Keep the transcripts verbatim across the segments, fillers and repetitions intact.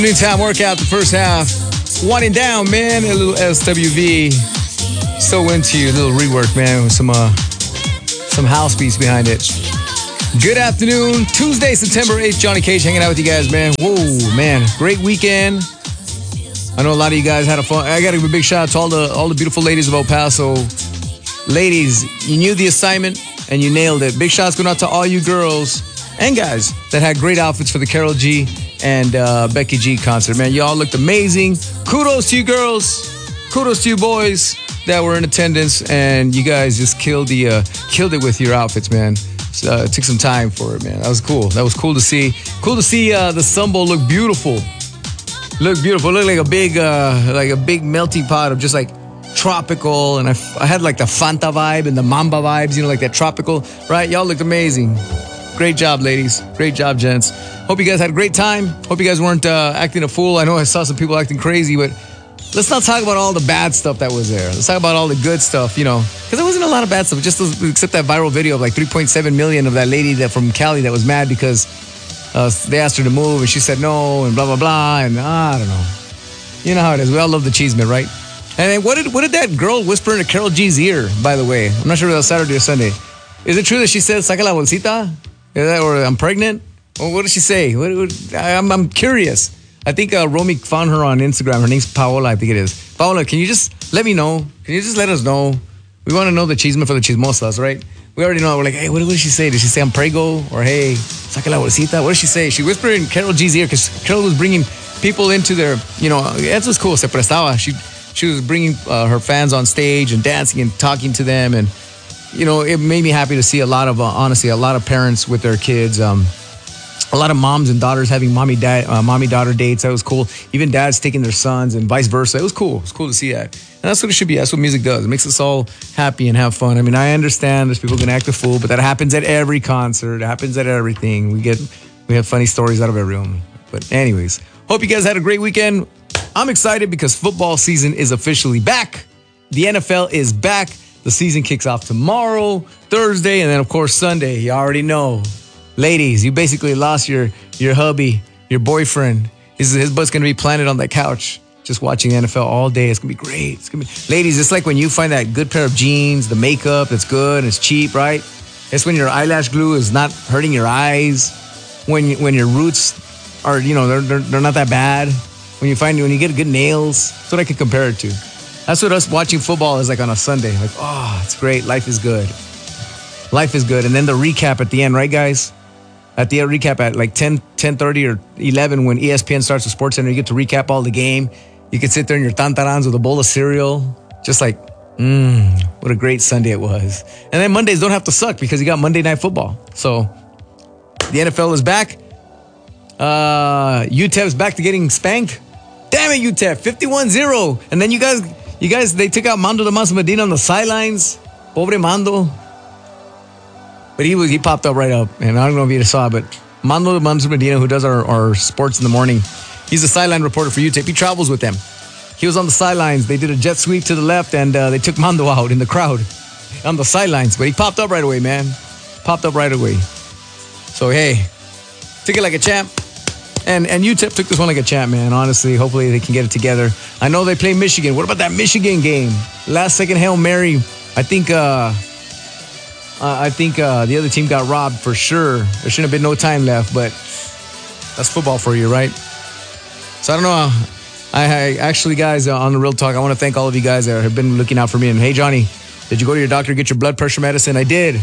Anytime workout, the first half. Winding down, man. A little S W V. So into you. A little rework, man, with some uh, some house beats behind it. Good afternoon. Tuesday, September eighth. Johnny Cage hanging out with you guys, man. Whoa, man. Great weekend. I know a lot of you guys had a fun. I got to give a big shout out to all the all the beautiful ladies of El Paso. Ladies, you knew the assignment and you nailed it. Big shouts going out to all you girls and guys that had great outfits for the Karol G and uh, Becky G concert. Man, y'all looked amazing. Kudos to you girls. Kudos to you boys that were in attendance, and you guys just killed the uh, killed it with your outfits, man. So, uh, it took some time for it, man. That was cool. That was cool to see. Cool to see uh, the Sunbowl look beautiful. Look beautiful. Look like a big, uh, like a big melting pot of just like tropical. And I, I had like the Fanta vibe and the Mamba vibes, you know, like that tropical, right? Y'all looked amazing. Great job, ladies. Great job, gents. Hope you guys had a great time. Hope you guys weren't uh, acting a fool. I know I saw some people acting crazy, but let's not talk about all the bad stuff that was there. Let's talk about all the good stuff, you know, because there wasn't a lot of bad stuff, just except that viral video of like three point seven million of that lady that from Cali that was mad because uh, they asked her to move and she said no and blah, blah, blah. And uh, I don't know. You know how it is. We all love the cheeseman, right? And then what did what did that girl whisper into Karol G's ear, by the way? I'm not sure if that was Saturday or Sunday. Is it true that she said, saca la bolsita? Is that, or I'm pregnant? Well, what did she say? What, what, I'm, I'm curious. I think uh, Romy found her on Instagram. Her name's Paola, I think it is. Paola, can you just let me know? Can you just let us know? We want to know the chisme for the chismosas, right? We already know. We're like, hey, what, what did she say? Did she say I'm prego? Or hey, saca la bolsita? What did she say? She whispered in Karol G's ear because Karol was bringing people into their, you know, that was cool. Se prestaba. She, she was bringing uh, her fans on stage and dancing and talking to them. And, you know, it made me happy to see a lot of, uh, honestly, a lot of parents with their kids. Um, A lot of moms and daughters having mommy dad, uh, mommy daughter dates. That was cool. Even dads taking their sons and vice versa. It was cool. It was cool to see that. And that's what it should be. That's what music does. It makes us all happy and have fun. I mean, I understand there's people gonna act a fool, but that happens at every concert. It happens at everything. We get, we have funny stories out of everyone. But anyways, hope you guys had a great weekend. I'm excited because football season is officially back. The N F L is back. The season kicks off tomorrow, Thursday, and then of course Sunday. You already know. Ladies, you basically lost your your hubby, your boyfriend. His, his butt's going to be planted on that couch just watching the N F L all day. It's going to be great. It's gonna be, ladies, it's like when you find that good pair of jeans, the makeup that's good and it's cheap, right? It's when your eyelash glue is not hurting your eyes. When you, when your roots are, you know, they're, they're, they're not that bad. When you find, when you get good nails, that's what I can compare it to. That's what us watching football is like on a Sunday. Like, oh, it's great. Life is good. Life is good. And then the recap at the end, right, guys? At the recap at like ten, ten thirty or eleven when E S P N starts the Sports Center, you get to recap all the game. You can sit there in your tantarans with a bowl of cereal. Just like, mmm, what a great Sunday it was. And then Mondays don't have to suck because you got Monday Night Football. So the N F L is back. Uh, U T E P's back to getting spanked. Damn it, U T E P, fifty-one zero. And then you guys, you guys, they took out Mando de Mas Medina on the sidelines. Pobre Mando. But he was he popped up right up, and I don't know if you saw it, but Mando de Mas Medina, who does our, our sports in the morning, he's a sideline reporter for U T E P. He travels with them. He was on the sidelines. They did a jet sweep to the left, and uh, they took Mando out in the crowd on the sidelines. But he popped up right away, man. Popped up right away. So, hey, took it like a champ. And and U T E P took this one like a champ, man. Honestly, hopefully they can get it together. I know they play Michigan. What about that Michigan game? Last second Hail Mary. I think... Uh, Uh, I think uh, the other team got robbed for sure. There shouldn't have been no time left, but that's football for you, right? So I don't know. I, I actually, guys, uh, on the Real Talk, I want to thank all of you guys that have been looking out for me. And hey, Johnny, did you go to your doctor get your blood pressure medicine? I did.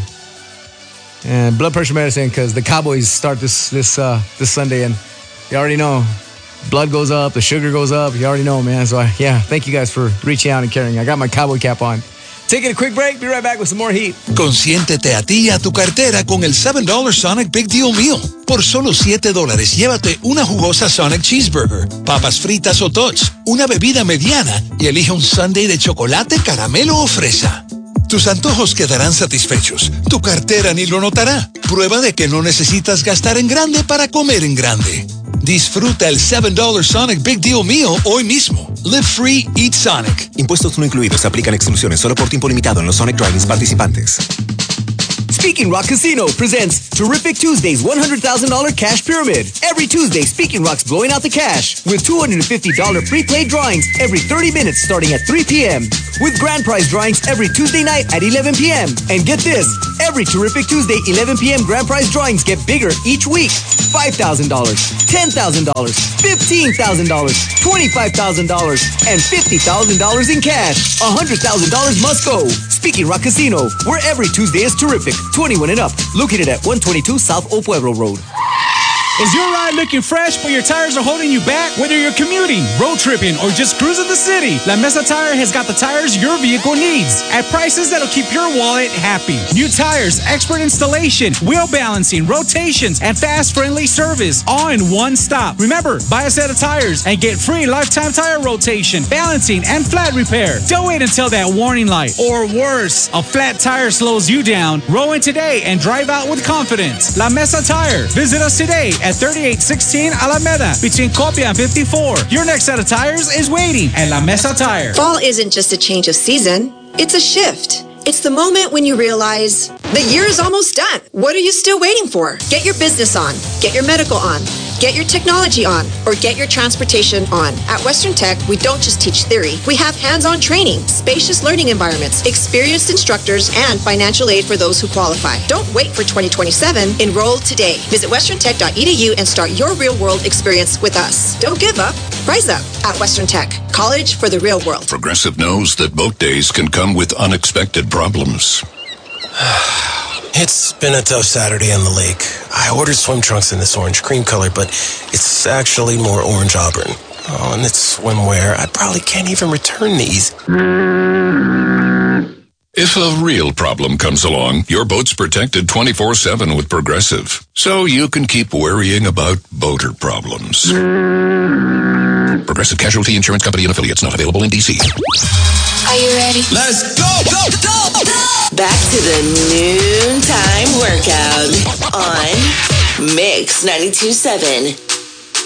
And blood pressure medicine because the Cowboys start this this uh, this Sunday, and you already know, blood goes up, the sugar goes up. You already know, man. So I, yeah, thank you guys for reaching out and caring. I got my cowboy cap on. Taking a quick break. Be right back with some more heat. Consiéntete a ti y a tu cartera con el seven dollar Sonic Big Deal Meal. Por solo siete dólares, llévate una jugosa Sonic Cheeseburger, papas fritas o tots, una bebida mediana y elige un sundae de chocolate, caramelo o fresa. Tus antojos quedarán satisfechos. Tu cartera ni lo notará. Prueba de que no necesitas gastar en grande para comer en grande. Disfruta el seven dollar Sonic Big Deal Meal hoy mismo. Live free, eat Sonic. Impuestos no incluidos. Se aplican exclusiones solo por tiempo limitado en los Sonic Drive-ins participantes. Speaking Rock Casino presents Terrific Tuesday's one hundred thousand dollars Cash Pyramid. Every Tuesday, Speaking Rock's blowing out the cash with two hundred fifty dollars free-play drawings every thirty minutes starting at three p.m. with grand prize drawings every Tuesday night at eleven p.m. And get this, every Terrific Tuesday eleven p.m. grand prize drawings get bigger each week. five thousand dollars, ten thousand dollars, fifteen thousand dollars, twenty-five thousand dollars, and fifty thousand dollars in cash. one hundred thousand dollars must go. Speaking Rock Casino, where every Tuesday is terrific. twenty-one and up. Located at one twenty-two South Old Pueblo Road. Is your ride looking fresh, but your tires are holding you back? Whether you're commuting, road tripping, or just cruising the city, La Mesa Tire has got the tires your vehicle needs at prices that'll keep your wallet happy. New tires, expert installation, wheel balancing, rotations, and fast, friendly service, all in one stop. Remember, buy a set of tires and get free lifetime tire rotation, balancing, and flat repair. Don't wait until that warning light, or worse, a flat tire slows you down. Roll in today and drive out with confidence. La Mesa Tire. Visit us today at thirty-eight sixteen Alameda between Copia and fifty-four. Your next set of tires is waiting at La Mesa Tire. Fall isn't just a change of season, it's a shift. It's the moment when you realize the year is almost done. What are you still waiting for? Get your business on, get your medical on, get your technology on, or get your transportation on. At Western Tech, we don't just teach theory. We have hands-on training, spacious learning environments, experienced instructors, and financial aid for those who qualify. Don't wait for twenty twenty-seven. Enroll today. Visit western tech dot e d u and start your real-world experience with us. Don't give up. Rise up at Western Tech. College for the real world. Progressive knows that boat days can come with unexpected problems. It's been a tough Saturday on the lake. I ordered swim trunks in this orange cream color, but it's actually more orange auburn. Oh, and it's swimwear. I probably can't even return these. If a real problem comes along, your boat's protected twenty-four seven with Progressive. So you can keep worrying about boater problems. Progressive Casualty Insurance Company and Affiliates, not available in D C. Are you ready? Let's go, go, go, go! Back to the noontime workout on Mix ninety-two point seven.